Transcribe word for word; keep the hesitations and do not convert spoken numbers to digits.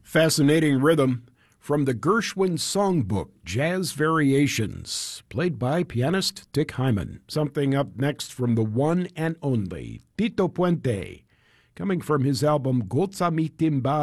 Fascinating rhythm from the Gershwin Songbook, Jazz Variations, played by pianist Dick Hyman. Something up next from the one and only Tito Puente, coming from his album Goza Mi Timba.